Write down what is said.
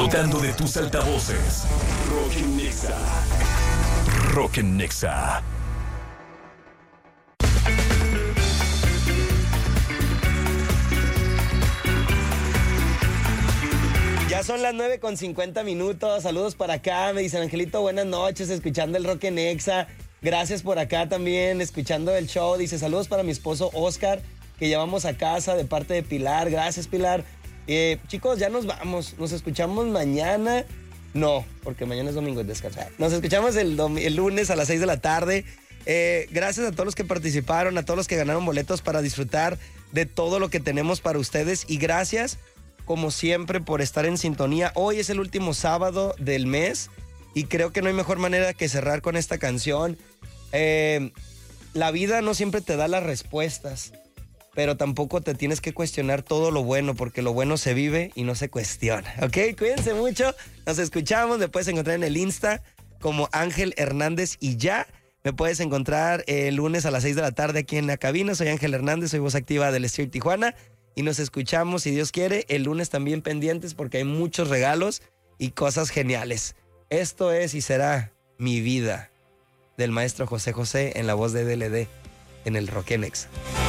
disfrutando de tus altavoces. Rock en Nexa. Rock en Nexa. Ya son las 9:50. Saludos para acá. Me dicen, Angelito, buenas noches, escuchando el Rock en Nexa. Gracias por acá también, escuchando el show. Dice, saludos para mi esposo Oscar, que llevamos a casa de parte de Pilar. Gracias, Pilar. Chicos, ya nos vamos. Nos escuchamos mañana. No, porque mañana es domingo, es descansar. Nos escuchamos el lunes a las 6 de la tarde. Gracias a todos los que participaron, a todos los que ganaron boletos para disfrutar de todo lo que tenemos para ustedes. Y gracias, como siempre, por estar en sintonía. Hoy es el último sábado del mes y creo que no hay mejor manera que cerrar con esta canción. La vida no siempre te da las respuestas, pero tampoco te tienes que cuestionar todo lo bueno, porque lo bueno se vive y no se cuestiona, ¿ok? Cuídense mucho, nos escuchamos, me puedes encontrar en el Insta como Ángel Hernández y ya. Me puedes encontrar el lunes a las 6 de la tarde aquí en la cabina. Soy Ángel Hernández, soy voz activa del Steer Tijuana. Y nos escuchamos, si Dios quiere, el lunes también pendientes porque hay muchos regalos y cosas geniales. Esto es y será Mi Vida, del maestro José José en la voz de DLD en el Rock en Nexa.